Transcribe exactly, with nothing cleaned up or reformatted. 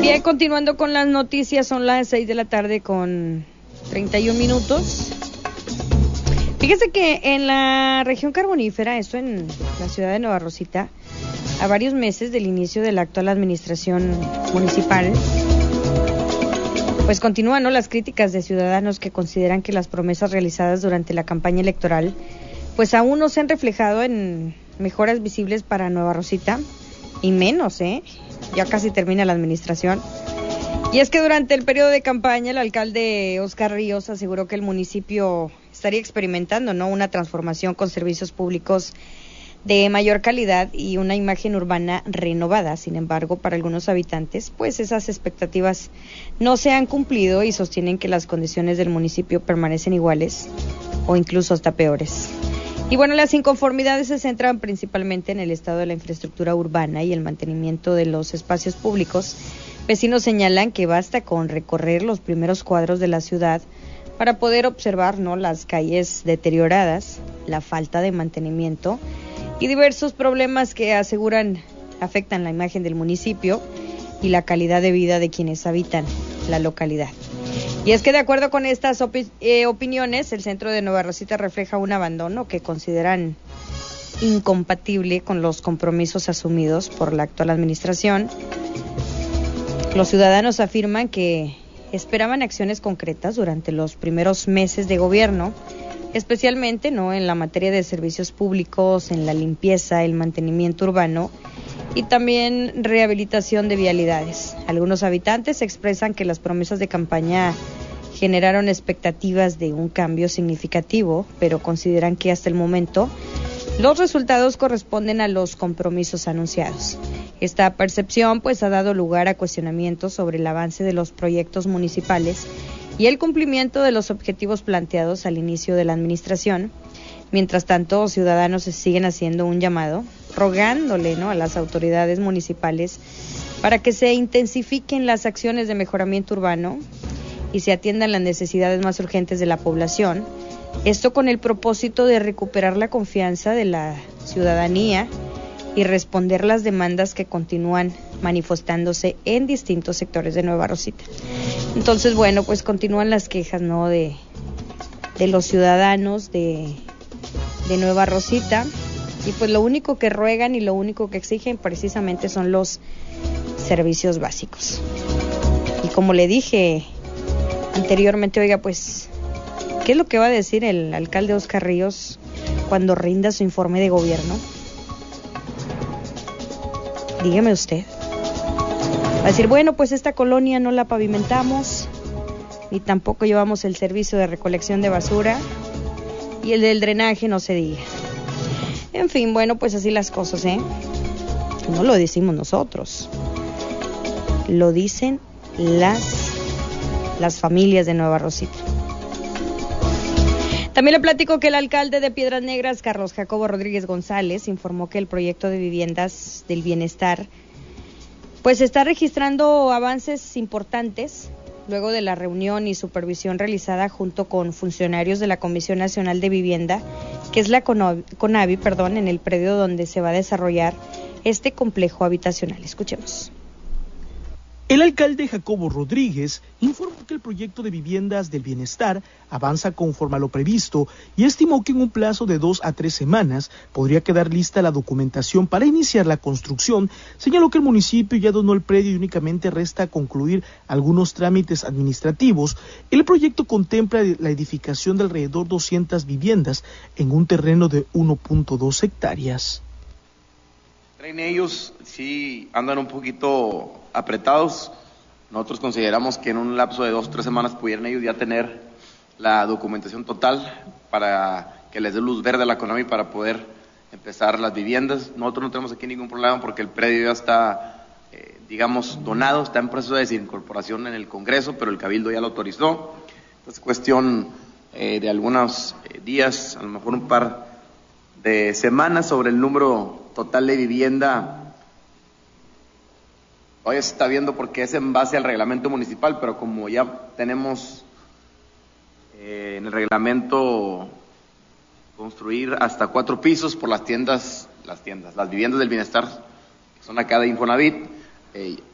Bien, continuando con las noticias, son las seis de la tarde con treinta y un minutos. Fíjese que en la región carbonífera, esto en la ciudad de Nueva Rosita, a varios meses del inicio de la actual administración municipal, pues continúan, ¿no?, las críticas de ciudadanos que consideran que las promesas realizadas durante la campaña electoral pues aún no se han reflejado en mejoras visibles para Nueva Rosita, y menos, ¿eh? Ya casi termina la administración. Y es que durante el periodo de campaña el alcalde Óscar Ríos aseguró que el municipio estaría experimentando, ¿no?, una transformación con servicios públicos de mayor calidad y una imagen urbana renovada. Sin embargo, para algunos habitantes, pues esas expectativas no se han cumplido y sostienen que las condiciones del municipio permanecen iguales o incluso hasta peores. Y bueno, las inconformidades se centran principalmente en el estado de la infraestructura urbana y el mantenimiento de los espacios públicos. Vecinos señalan que basta con recorrer los primeros cuadros de la ciudad para poder observar, ¿no?, las calles deterioradas, la falta de mantenimiento y diversos problemas que aseguran afectan la imagen del municipio y la calidad de vida de quienes habitan la localidad. Y es que de acuerdo con estas opi- eh, opiniones, el centro de Nueva Rosita refleja un abandono que consideran incompatible con los compromisos asumidos por la actual administración. Los ciudadanos afirman que esperaban acciones concretas durante los primeros meses de gobierno, especialmente, ¿no?, en la materia de servicios públicos, en la limpieza, el mantenimiento urbano y también rehabilitación de vialidades. Algunos habitantes expresan que las promesas de campaña generaron expectativas de un cambio significativo, pero consideran que hasta el momento los resultados corresponden a los compromisos anunciados. Esta percepción pues ha dado lugar a cuestionamientos sobre el avance de los proyectos municipales y el cumplimiento de los objetivos planteados al inicio de la administración. Mientras tanto, ciudadanos se siguen haciendo un llamado, rogándole, ¿no?, a las autoridades municipales para que se intensifiquen las acciones de mejoramiento urbano y se atiendan las necesidades más urgentes de la población. Esto con el propósito de recuperar la confianza de la ciudadanía y responder las demandas que continúan manifestándose en distintos sectores de Nueva Rosita. Entonces, bueno, pues continúan las quejas, ¿no?, de, de los ciudadanos de, de Nueva Rosita, y pues lo único que ruegan y lo único que exigen precisamente son los servicios básicos. Y como le dije anteriormente, oiga, pues, ¿qué es lo que va a decir el alcalde Óscar Ríos cuando rinda su informe de gobierno? Dígame usted. Va a decir, bueno, pues esta colonia no la pavimentamos, ni tampoco llevamos el servicio de recolección de basura, y el del drenaje no se diga. En fin, bueno, pues así las cosas, ¿eh? No lo decimos nosotros, lo dicen las, las familias de Nueva Rosita. También le platico que el alcalde de Piedras Negras, Carlos Jacobo Rodríguez González, informó que el proyecto de viviendas del bienestar pues está registrando avances importantes luego de la reunión y supervisión realizada junto con funcionarios de la Comisión Nacional de Vivienda, que es la CONAVI, perdón, en el predio donde se va a desarrollar este complejo habitacional. Escuchemos. El alcalde Jacobo Rodríguez informó que el proyecto de viviendas del bienestar avanza conforme a lo previsto y estimó que en un plazo de dos a tres semanas podría quedar lista la documentación para iniciar la construcción. Señaló que el municipio ya donó el predio y únicamente resta concluir algunos trámites administrativos. El proyecto contempla la edificación de alrededor doscientas viviendas en un terreno de uno punto dos hectáreas. En ellos sí andan un poquito apretados. Nosotros consideramos que en un lapso de dos o tres semanas pudieran ellos ya tener la documentación total para que les dé luz verde a la CONAVI para poder empezar las viviendas. Nosotros no tenemos aquí ningún problema porque el predio ya está, eh, digamos, donado, está en proceso de desincorporación en el Congreso, pero el Cabildo ya lo autorizó. Es cuestión eh, de algunos eh, días, a lo mejor un par de semanas, sobre el número total de vivienda. Hoy se está viendo porque es en base al reglamento municipal, pero como ya tenemos eh, en el reglamento construir hasta cuatro pisos por las tiendas, las tiendas, las viviendas del bienestar, que son acá de Infonavit, eh,